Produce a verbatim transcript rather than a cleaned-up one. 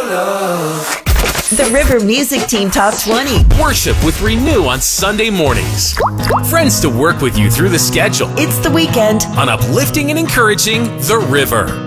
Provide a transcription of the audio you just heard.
The River Music Team Top twenty. Worship with Renew on Sunday mornings. Friends to work with you through the schedule. It's the weekend on uplifting and encouraging The River.